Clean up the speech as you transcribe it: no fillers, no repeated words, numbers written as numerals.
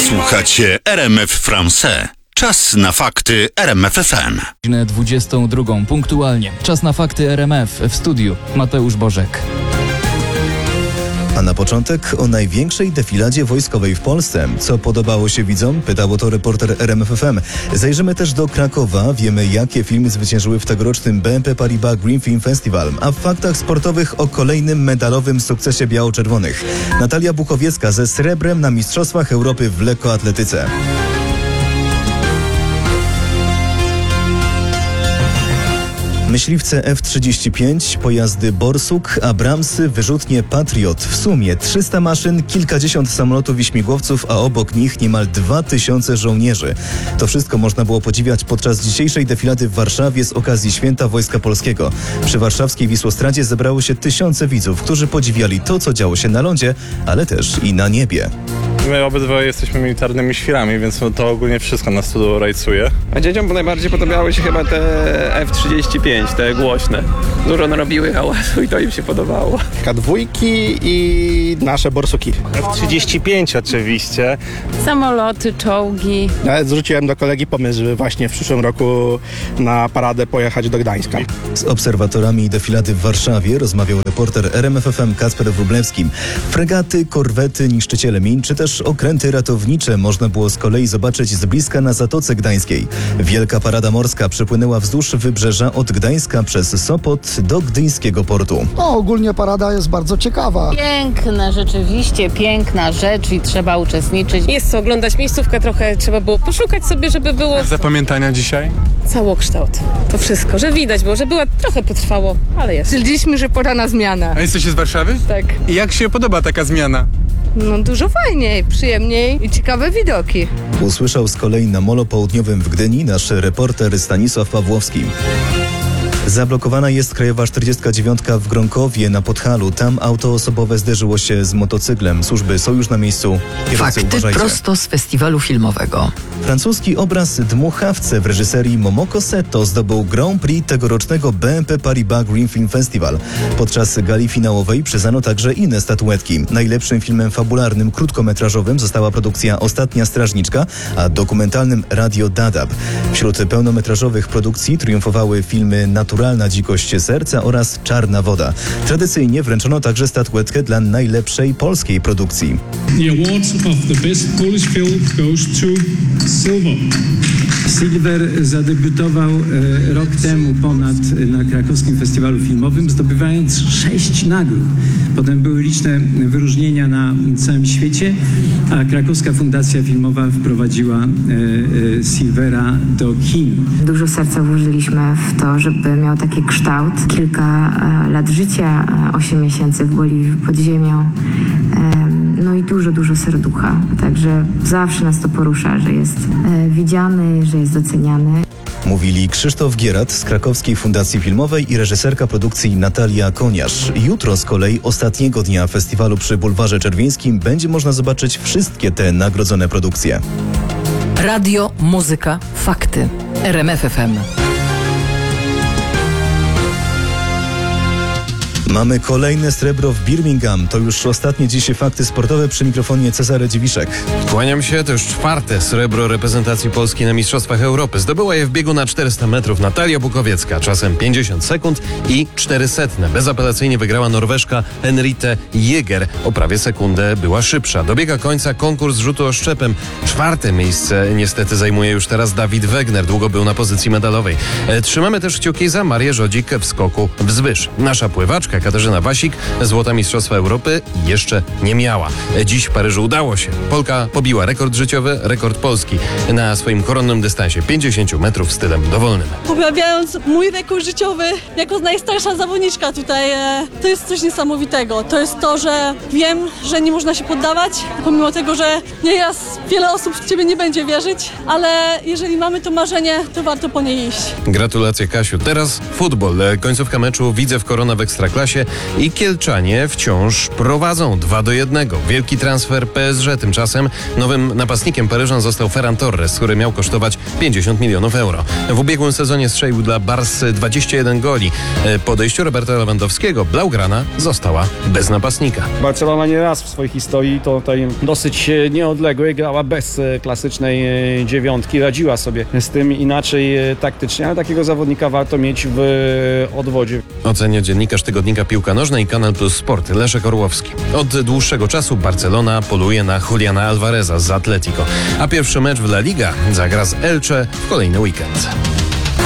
Słuchacie RMF France. Czas na fakty RMF FM. 22 punktualnie. Czas na fakty RMF w studiu. Mateusz Bożek. A na początek o największej defiladzie wojskowej w Polsce. Co podobało się widzom? Pytał o to reporter RMF FM. Zajrzymy też do Krakowa. Wiemy, jakie filmy zwyciężyły w tegorocznym BNP Paribas Green Film Festival. A w faktach sportowych o kolejnym medalowym sukcesie biało-czerwonych. Natalia Bukowiecka ze srebrem na Mistrzostwach Europy w lekkoatletyce. Myśliwce F-35, pojazdy Borsuk, Abramsy, wyrzutnie Patriot. W sumie 300 maszyn, kilkadziesiąt samolotów i śmigłowców, a obok nich niemal 2000 żołnierzy. To wszystko można było podziwiać podczas dzisiejszej defilady w Warszawie z okazji Święta Wojska Polskiego. Przy warszawskiej Wisłostradzie zebrało się tysiące widzów, którzy podziwiali to, co działo się na lądzie, ale też i na niebie. My obydwa jesteśmy militarnymi świrami, więc to ogólnie wszystko nas tu rajcuje. A dzieciom najbardziej podobały się chyba te F-35, te głośne. Dużo narobiły hałasu i to im się podobało. K2 i nasze borsuki. F-35 oczywiście. Samoloty, czołgi. Nawet zwróciłem do kolegi pomysł, żeby właśnie w przyszłym roku na paradę pojechać do Gdańska. Z obserwatorami defilady w Warszawie rozmawiał reporter RMF FM Kacper Wróblewski. Fregaty, korwety, niszczyciele min czy też okręty ratownicze można było z kolei zobaczyć z bliska na Zatoce Gdańskiej. Wielka parada morska przepłynęła wzdłuż wybrzeża od Gdańska przez Sopot do gdyńskiego portu. Ogólnie parada jest bardzo ciekawa. Piękna, rzeczywiście piękna rzecz i trzeba uczestniczyć. Jest co oglądać, miejscówkę trochę trzeba było poszukać sobie, żeby było Zapamiętania dzisiaj? całokształt. To wszystko, że widać było, że była trochę potrwało, ale jest. Stwierdziliśmy, że pora na zmianę. A jesteście z Warszawy? Tak. I jak się podoba taka zmiana? No dużo fajniej, przyjemniej i ciekawe widoki. Usłyszał z kolei na molo południowym w Gdyni nasz reporter Stanisław Pawłowski. Zablokowana jest krajowa 49 w Gronkowie na Podhalu. Tam auto osobowe zderzyło się z motocyklem. Służby są już na miejscu. Fakty prosto z festiwalu filmowego. Francuski obraz Dmuchawce w reżyserii Momoko Seto zdobył Grand Prix tegorocznego BNP Paribas Green Film Festival. Podczas gali finałowej przyznano także inne statuetki. Najlepszym filmem fabularnym krótkometrażowym została produkcja Ostatnia Strażniczka, a dokumentalnym Radio Dadab. Wśród pełnometrażowych produkcji triumfowały filmy Naturalna dzikość serca oraz Czarna woda. Tradycyjnie wręczono także statuetkę dla najlepszej polskiej produkcji. The award of the best Polish film goes to Silver. Silver zadebiutował rok temu ponad na krakowskim festiwalu filmowym, zdobywając 6 nagród. Potem były liczne wyróżnienia na całym świecie, a Krakowska Fundacja Filmowa wprowadziła Silvera do kin. Dużo serca włożyliśmy w to, żeby miał taki kształt. Kilka lat życia, 8 miesięcy w Boliwii pod ziemią. No i dużo serducha. Także zawsze nas to porusza, że jest widziany, że jest doceniany. Mówili Krzysztof Gierat z Krakowskiej Fundacji Filmowej i reżyserka produkcji Natalia Koniarz. Jutro z kolei ostatniego dnia festiwalu przy Bulwarze Czerwińskim będzie można zobaczyć wszystkie te nagrodzone produkcje. Radio, muzyka, fakty. RMF FM. Mamy kolejne srebro w Birmingham. To już ostatnie dzisiaj fakty sportowe. Przy mikrofonie Cezary Dziwiszek. Kłaniam się. To już czwarte srebro reprezentacji Polski na Mistrzostwach Europy. Zdobyła je w biegu na 400 metrów Natalia Bukowiecka. Czasem 50 sekund i 400. Bezapelacyjnie wygrała Norweżka Henriette Jäger. O prawie sekundę była szybsza. Dobiega końca konkurs rzutu oszczepem. Czwarte miejsce niestety zajmuje już teraz Dawid Wegner. Długo był na pozycji medalowej. Trzymamy też kciuki za Marię Żodzik w skoku wzwyż. Nasza pływaczka Katarzyna Wasik złota Mistrzostwa Europy jeszcze nie miała. Dziś w Paryżu udało się. Polka pobiła rekord życiowy, rekord Polski na swoim koronnym dystansie 50 metrów stylem dowolnym. Poprawiając mój rekord życiowy jako najstarsza zawodniczka tutaj, to jest coś niesamowitego. To jest to, że wiem, że nie można się poddawać, pomimo tego, że nieraz wiele osób w ciebie nie będzie wierzyć, ale jeżeli mamy to marzenie, to warto po nie iść. Gratulacje, Kasiu. Teraz futbol. Końcówka meczu Widzew Korona w Ekstraklasie. Ekstraklasie i Kielczanie wciąż prowadzą 2-1. Wielki transfer PSG. Tymczasem nowym napastnikiem Paryżan został Ferran Torres, który miał kosztować 50 milionów euro. W ubiegłym sezonie strzelił dla Barsy 21 goli. Po odejściu Roberta Lewandowskiego Blaugrana została bez napastnika. Barcelona nie raz w swojej historii tutaj dosyć nieodległej grała bez klasycznej dziewiątki. Radziła sobie z tym inaczej taktycznie, ale takiego zawodnika warto mieć w odwodzie. Ocenia dziennikarz tygodnika Piłka Nożna i Kanal Plus Sport Leszek Orłowski. Od dłuższego czasu Barcelona poluje na Juliana Alvareza z Atletico, a pierwszy mecz w La Liga zagra z Elche w kolejny weekend.